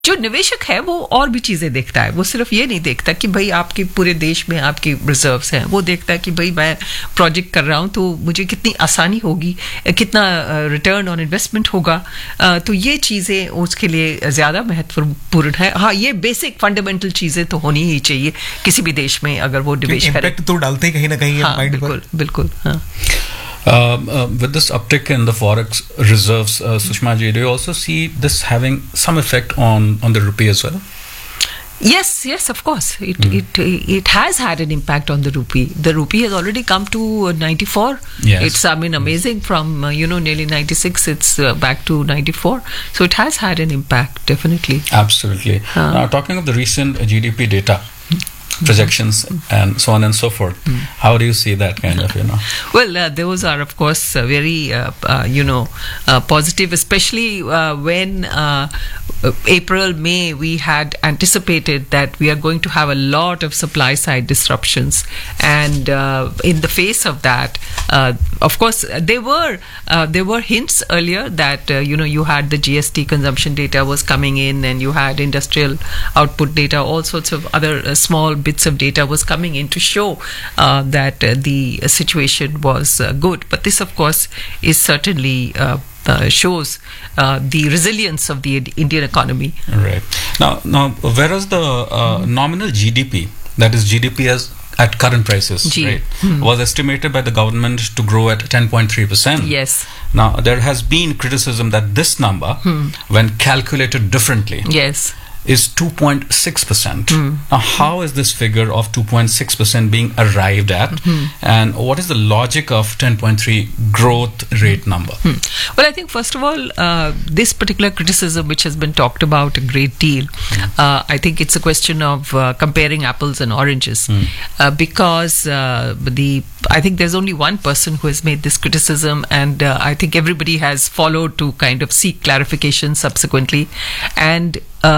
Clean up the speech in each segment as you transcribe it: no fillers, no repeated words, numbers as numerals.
जो निवेशक है वो और भी चीजें देखता है, वो सिर्फ ये नहीं देखता कि भाई आपके पूरे देश में आपके रिजर्व्स हैं, वो देखता है कि भाई मैं प्रोजेक्ट कर रहा हूं तो मुझे कितनी आसानी होगी, कितना रिटर्न ऑन इन्वेस्टमेंट होगा, तो ये चीजें उसके लिए ज्यादा महत्वपूर्ण है. हाँ, ये बेसिक फंडामेंटल चीजें तो होनी ही चाहिए किसी भी देश में अगर वो निवेश करे. इम्पैक्ट तो डालते ही कहीं ना कहीं. हाँ, बिल्कुल बिल्कुल. हाँ. With this uptick in the forex reserves, Sushma ji, do you also see this having some effect on the rupee as well? Yes, of course. It has had an impact on the rupee. The rupee has already come to 94. Yes. It's amazing from nearly 96. It's back to 94. So it has had an impact, definitely. Absolutely. Now, talking of the recent GDP data, projections and so on and so forth, how do you see that kind of, Well, those are of course very positive, especially when April, May we had anticipated that we are going to have a lot of supply side disruptions, and in the face of that, of course there were hints earlier that you had the GST consumption data was coming in, and you had industrial output data, all sorts of other small bits of data was coming in to show that the situation was good. But this, of course, is certainly shows the resilience of the Indian economy. Right. Now, whereas the nominal GDP, that is GDP as at current prices, right, was estimated by the government to grow at 10.3%. Yes. Now, there has been criticism that this number, when calculated differently, yes, is 2.6%. Now, how is this figure of 2.6% being arrived at, and what is the logic of 10.3 growth rate number? Well, I think first of all, this particular criticism, which has been talked about a great deal, I think it's a question of comparing apples and oranges, because I think there's only one person who has made this criticism, and I think everybody has followed to kind of seek clarification subsequently. And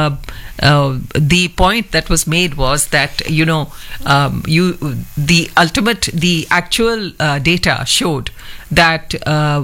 the point that was made was that the actual data showed that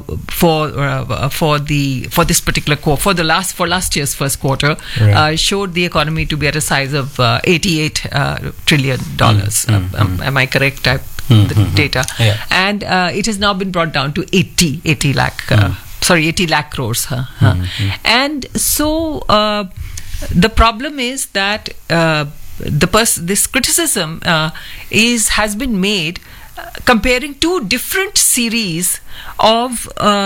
for this particular quarter, for last year's first quarter, right, showed the economy to be at a size of $88 trillion. Am I correct? The data, yeah. And it has now been brought down to 80 lakh crores. And so the problem is that this criticism has been made comparing two different series of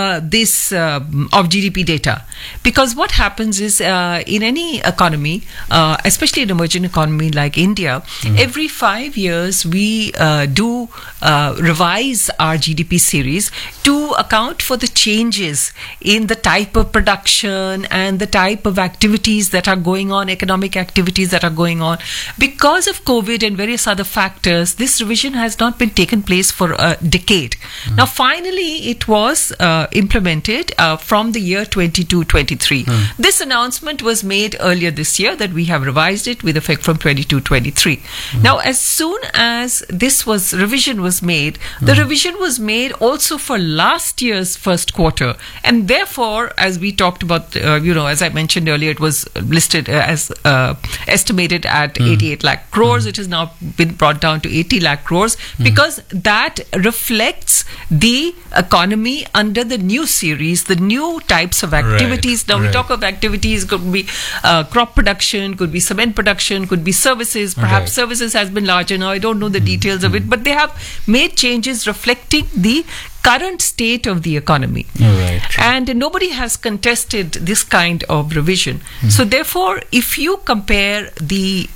GDP data, because what happens is in any economy, especially an emerging economy like India, every 5 years we do revise our GDP series to account for the changes in the type of production and the type of activities that are going on, economic activities that are going on. Because of COVID and various other factors, this revision has not been taken place for a decade. Now finally it was implemented from the year 22-23. This announcement was made earlier this year that we have revised it with effect from 22-23. Now as soon as this revision was made, the revision was made also for last year's first quarter, and therefore, as we talked about, as I mentioned earlier, it was listed as estimated at 88 lakh crores. It has now been brought down to 80 lakh crores because that reflects the economy under the new series, the new types of activities. Now we talk of activities, could be crop production, could be cement production, could be services. Perhaps services has been larger now. I don't know the details of it, but they have made changes reflecting the current state of the economy. And nobody has contested this kind of revision. So therefore, if you compare the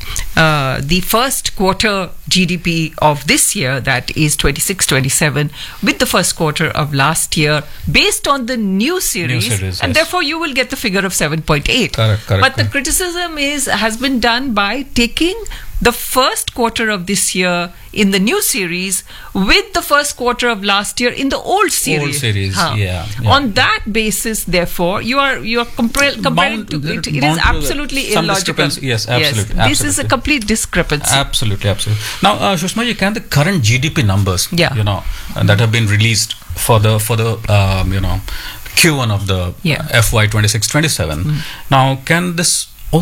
first quarter GDP of this year, that is 26-27, with the first quarter of last year, based on the new series, and therefore you will get the figure of 7.8. Correct. But the criticism has been done by taking the first quarter of this year in the new series with the first quarter of last year in the old series. On that basis, therefore, you are comparing to it. It is absolutely illogical. Yes, absolutely. This is a complete discrepancy. Absolutely. Now, Sushma ji, can the current GDP numbers, that have been released for the Q1 of the FY 26-27, now can this